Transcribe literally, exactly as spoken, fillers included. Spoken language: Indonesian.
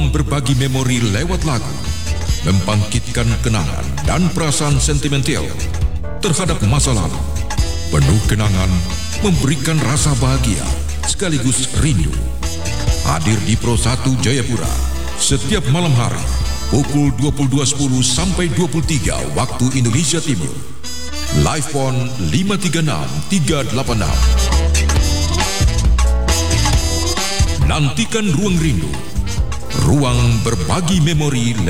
Ruang berbagi memori lewat lagu, membangkitkan kenangan dan perasaan sentimental terhadap masa lalu. Penuh kenangan, memberikan rasa bahagia sekaligus rindu. Hadir di Pro satu Jayapura setiap malam hari pukul dua puluh dua sepuluh sampai dua puluh tiga waktu Indonesia Timur. Live Phone lima tiga enam tiga delapan enam. Nantikan Ruang Rindu, ruang berbagi memori